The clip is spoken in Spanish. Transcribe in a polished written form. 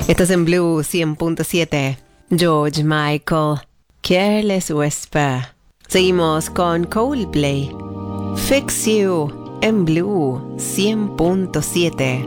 Estás en Blue 100.7. George Michael, Careless Whisper. Seguimos con Coldplay, Fix You en Blue 100.7.